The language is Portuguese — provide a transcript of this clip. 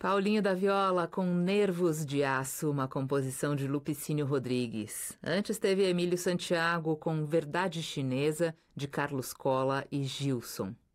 Paulinho da Viola com Nervos de Aço, uma composição de Lupicínio Rodrigues. Antes teve Emílio Santiago com Verdade Chinesa, de Carlos Cola e Gilson.